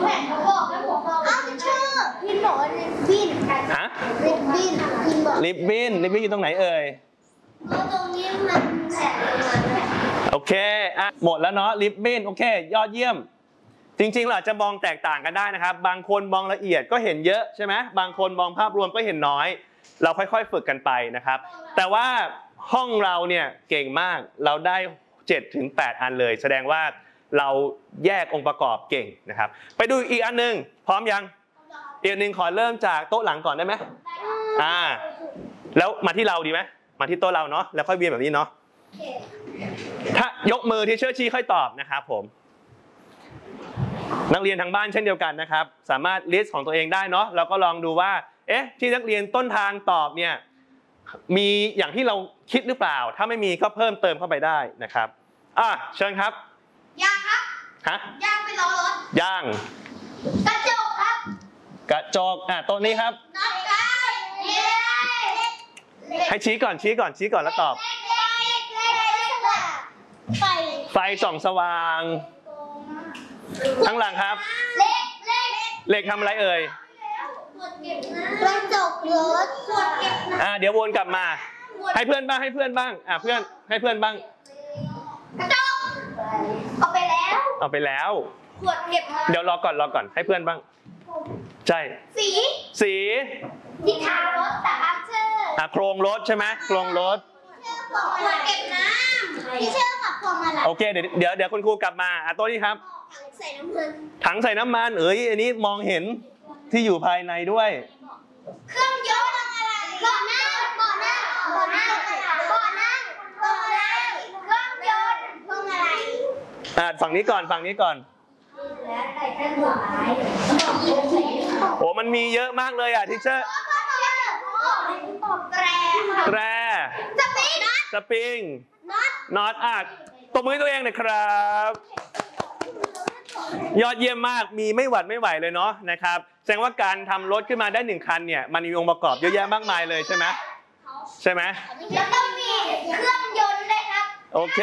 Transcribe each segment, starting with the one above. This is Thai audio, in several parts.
แผ่นเขาบอกให้ผมเอาชื่อพี่บอกริบบิ้นฮะริบบิ้นริบบิ้นอยู่ตรงไหนเอ่ยตรงนี้มันแผ่นโอเคอ่ะหมดแล้วเนาะริบบิ้นโอเคยอดเยี่ยมจริงๆเราอาจจะมองแตกต่างกันได้นะครับบางคนมองละเอียดก็เห็นเยอะใช่ไหมบางคนมองภาพรวมก็เห็นน้อยเราค่อยๆฝึกกันไปนะครับแต่ว่าห้องเราเนี่ยเก่งมากเราได้7 ถึง 8อันเลยแสดงว่าเราแยกองค์ประกอบเก่งนะครับไปดูอีกอันนึงพร้อมยังอีกอันนึงขอเริ่มจากโต๊ะหลังก่อนได้ไหมแล้วมาที่เราดีไหมมาที่โต๊ะเราเนาะแล้วค่อยเวียนแบบนี้เนาะถ้ายกมือที่เชื่อชี้ค่อยตอบนะครับผมนักเรียนทางบ้านเช่นเดียวกันนะครับสามารถลิสต์ของตัวเองได้เนาะเราก็ลองดูว่าที่นักเรียนต้นทางตอบเนี่ยมีอย่างที่เราคิดหรือเปล่าถ้าไม่มีก็เพิ่มเติมเข้าไปได้นะครับเชิญครับย่างครับฮะย่างไปล้อรถย่างกระจกครับกระจกตัวนี้ครับน็อตครับให้ชี้ก่อนแล้วตอบไฟส่องสว่างข้างหลังครับเหล็กทำอะไรเอ่ยกระจกรถเดี๋ยววนกลับมาให้เพื่อนบ้างเพื่อนให้เพื่อนบ้างกระจกเอาไปแล้วขวดเก็บมาเดี๋ยวรอก่อนให้เพื่อนบ้างใช่สีที่ทารถแต่อัพเชอร์โครงรถใช่ไหมโครงรถขวดเก็บน้ำที่เชื่อกับพวงมาลัยโอเคเดี๋ยวคุณครูกลับมาตัวนี้ครับถังใส่น้ำมันอันนี้มองเห็นที่อยู่ภายในด้วยเครื่องยนต์อะไรเบาะนั่งเครื่องยนต์พวงมาลัยฝั่งนี้ก่อนโอ้มันมีเยอะมากเลยทิเชอร์แตรสปริงน็อตตบมือตัวเองหน่อยครับยอดเยี่ยมมากมีไม่หวัดไม่ไหวเลยเนาะนะครับแสดงว่าการทำรถขึ้นมาได้1คันเนี่ยมันมีองค์ประกอบเยอะแยะมากมายเลยใช่ไหมแล้วก็มีเครื่องยนต์ด้วยครับโอเค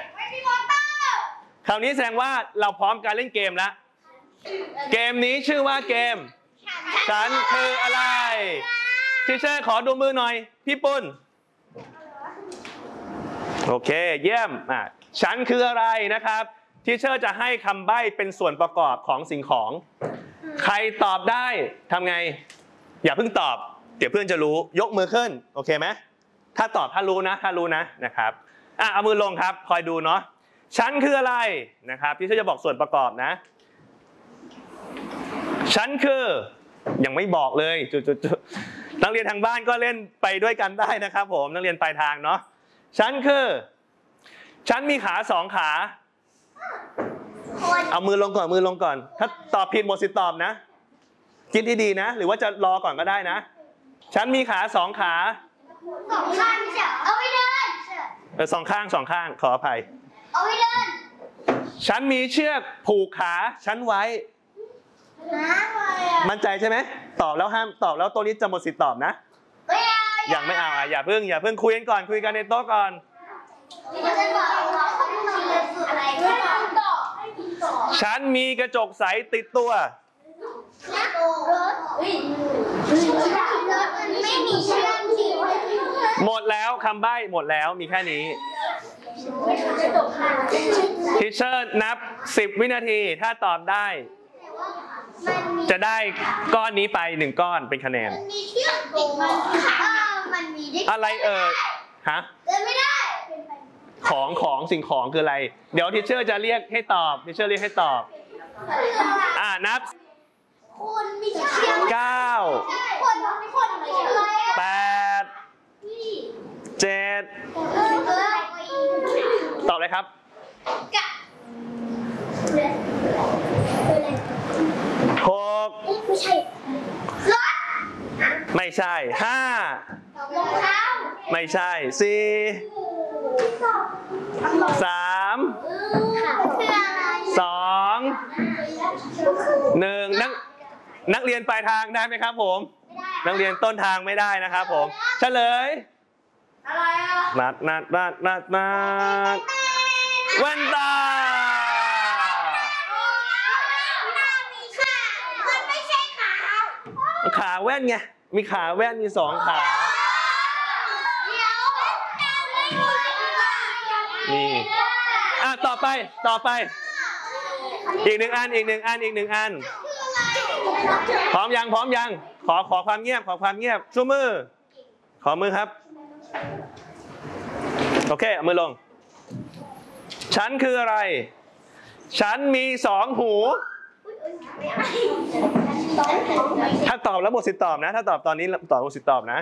คราวนี้แสดงว่าเราพร้อมการเล่นเกมแล้วเกมนี้ชื่อว่าเกมฉันคืออะไรทีเชอร์ขอดูมือหน่อยพี่ปุ้นโอเคเยี่ยมฉันคืออะไรนะครับทีเชอร์จะให้คำใบ้เป็นส่วนประกอบของสิ่งของใครตอบได้ทำไงอย่าเพิ่งตอบเดี๋ยวเพื่อนจะรู้ยกมือขึ้นโอเคไหมถ้าตอบถ้ารู้นะนะครับเอามือลงครับคอยดูเนาะฉันคืออะไรนะครับทีเชอร์จะบอกส่วนประกอบนะฉันคือยังไม่บอกเลยจุดนักเรียนทางบ้านก็เล่นไปด้วยกันได้นะครับผมนักเรียนปลายทางเนาะฉันมีขา2ขาเอามือลงก่อนถ้าตอบผิดหมดสิทธิ์ตอบนะคิดดีๆนะหรือว่าจะรอก่อนก็ได้นะฉันมีขา2ขา 2ข้างเอาไว้เดิน 2ข้างขออภัยเอาไว้เดินฉันมีเชือกผูกขาฉันไว้มั่นใจใช่ไหมตอบแล้วห้ามตอบแล้วตัวนี้จะหมดสิทธิ์ตอบนะยังไม่เอาอย่าเพิ่งคุยกันก่อนคุยกันในโต๊ะก่อนฉันมีกระจกใสติดตัวหมดแล้วคำใบ้หมดแล้วมีแค่นี้ทีเชอร์นับ10 วินาทีถ้าตอบได้จะได้ก้อนนี้ไป1ก้อนเป็นคะแนนอะไรฮะไม่ได้สิ่งของคืออะไรเดี๋ยวทีเชอร์จะเรียกให้ตอบนับ9 8 7ตอบเลยครับ6ไม่ใช่5ไม่ใช่4 3 2 1นักเรียนปลายทางได้ไหมครับผมนักเรียนต้นทางไม่ได้นะครับผมเฉลยอะไรนัดแว่นตาขาแว่นไงมีขาแว่นมี2 ขานี่ต่อไปอีก1 อันพร้อมยังขอความเงียบชูมือขอมือครับโอเคเอามือลงฉันคืออะไรฉันมี2 หูถ้าตอบแล้วหมดสิทธิ์ตอบนะถ้าตอบตอนนี้ตอบหมดสิทธิ์ตอบนะ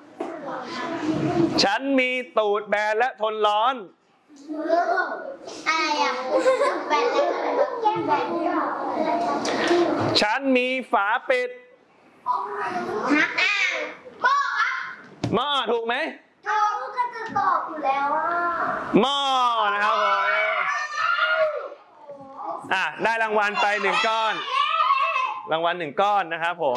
ฉันมีตูดแบนและทนร้อนอะไรอ่ะแบนฉันมีฝาปิดหม้อถูกไหมเราก็จะตอบอยู่แล้วหม้อนะครับผมได้รางวัลไป1 ก้อนรางวัล1 ก้อนนะครับผม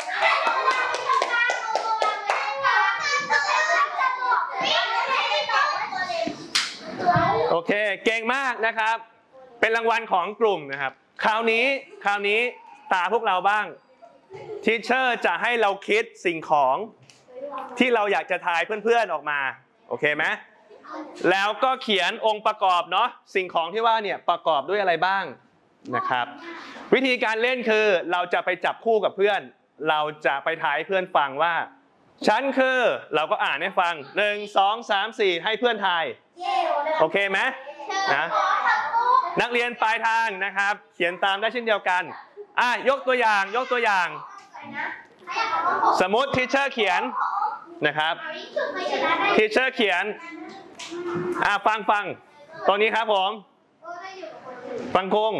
โอเคเก่งมากนะครับเป็นรางวัลของกลุ่มนะครับคราวนี้ตาพวกเราบ้างทีเชอร์จะให้เราคิดสิ่งของที่เราอยากจะทายเพื่อนๆออกมาโอเคไหมแล้วก็เขียนองค์ประกอบเนาะสิ่งของที่ว่าเนี่ยประกอบด้วยอะไรบ้างนะครับวิธีการเล่นคือเราจะไปจับคู่กับเพื่อนเราจะไปทายเพื่อนฟังว่าฉันคือเราก็อ่านให้ฟัง1 2 3 4ให้เพื่อนทายโอเคไหมนะนักเรียนปลายทางนะครับเขียนตามได้เช่นเดียวกันยกตัวอย่างสมมติทีเชอร์เขียนนะครับทีเชอร์เขียนฟังตรงนี้ครับผมฟังคง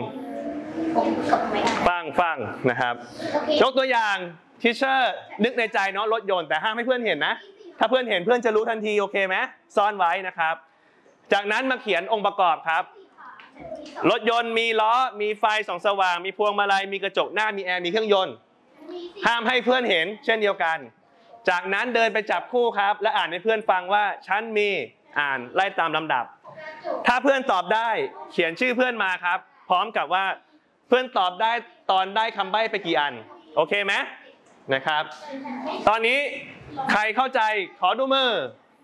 ฟังนะครับยกตัวอย่างทีเชอร์นึกในใจเนาะรถยนต์แต่ห้ามให้เพื่อนเห็นนะถ้าเพื่อนเห็นเพื่อนจะรู้ทันทีโอเคไหมซ่อนไว้นะครับจากนั้นมาเขียนองค์ประกอบครับรถยนต์มีล้อมีไฟส่องสว่างมีพวงมาลัยมีกระจกหน้ามีแอร์มีเครื่องยนต์ห้ามให้เพื่อนเห็นเช่นเดียวกันจากนั้นเดินไปจับคู่ครับและอ่านให้เพื่อนฟังว่าฉันมีอ่านไล่ตามลำดับถ้าเพื่อนตอบได้เขียนชื่อเพื่อนมาครับพร้อมกับว่าเพื่อนตอบได้ตอนได้คำใบ้ไปกี่อันโอเคไหมนะครับตอนนี้ใครเข้าใจขอดูมือ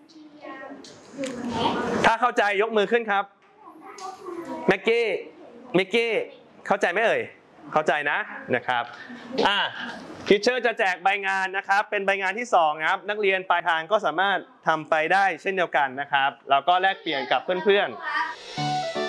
ถ้าเข้าใจยกมือขึ้นครับมิกกี้เข้าใจไหมเอ่ยเข้าใจนะครับทีเชอร์จะแจกใบงานนะครับเป็นใบงานที่2ครับนักเรียนปลายทางก็สามารถทำไปได้เช่นเดียวกันนะครับแล้วก็แลกเปลี่ยนกับเพื่อน